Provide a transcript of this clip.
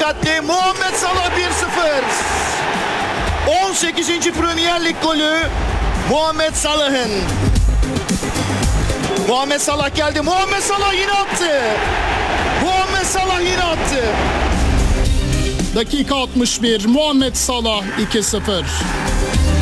yükseltti. Muhammed Salah 1-0. 18. Premier Lig golü Muhammed Salah'ın. Muhammed Salah geldi. Muhammed Salah yine attı. Muhammed Salah yine attı. Dakika 61. Muhammed Salah 2-0.